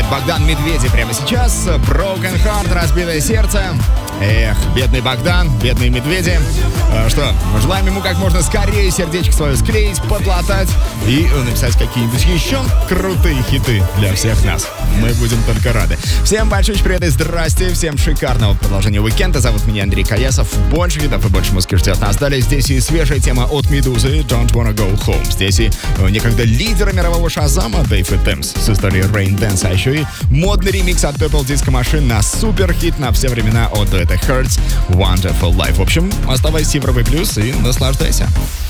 исполняет Богдан Медведев прямо сейчас. Broken Heart, разбитое сердце. Эх, бедный Богдан, бедные медведи. Что, желаем ему как можно скорее сердечко свое склеить, подлатать и написать какие-нибудь еще крутые хиты для всех нас. Мы будем только рады. Всем большой привет и здрасте. Всем шикарного продолжения уикенда. Зовут меня Андрей Каясов. Больше хитов и больше музыки ждет нас. Далее здесь и свежая тема от Медузы Don't Wanna Go Home. Здесь и некогда лидера мирового шазама Дэйв и Темс с историей Rain Dance. А еще и модный ремикс от Purple Disco Machine на суперхит на все времена от дуэта Hurts Wonderful Life. В общем, оставайся в Европе Плюс и наслаждайся.